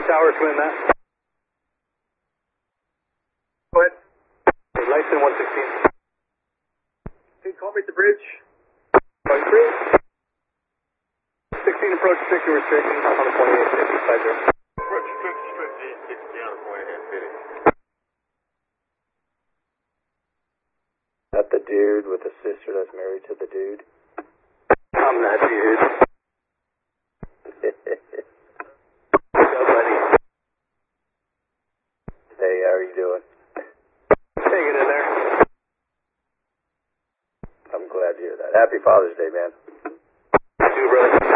Tower, swim that. Go ahead. License 116. Hey, call me at the bridge. Going bridge. 16 approach, 60 restrictions on the 2850. Approach 50, 60 on the 2850. That the dude with the sister that's married to the dude? I'm that dude. Yo, buddy. Hey, how are you doing? Hanging in there. I'm glad to hear that. Happy Father's Day, man. You too, brother.